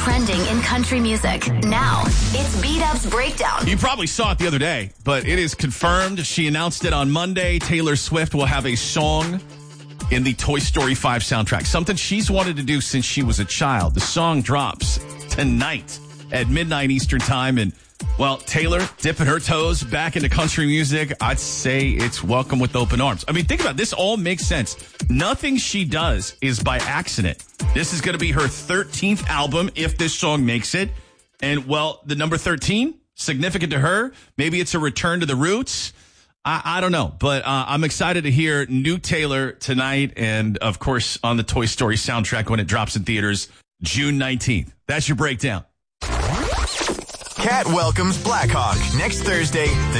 trending in country music. Now, it's B-Dub's Breakdown. You probably saw it the other day, but it is confirmed. She announced it on Monday. Taylor Swift will have a song in the Toy Story 5 soundtrack, something she's wanted to do since she was a child. The song drops tonight at midnight Eastern time, and well, Taylor dipping her toes back into country music. I'd say it's welcome with open arms. I mean, think about it. This all makes sense. Nothing she does is by accident. This is going to be her 13th album if this song makes it. And, well, the number 13, significant to her. Maybe it's a return to the roots. I don't know. But I'm excited to hear new Taylor tonight and, of course, on the Toy Story soundtrack when it drops in theaters June 19th. That's your breakdown. Cat welcomes Blackhawk next Thursday.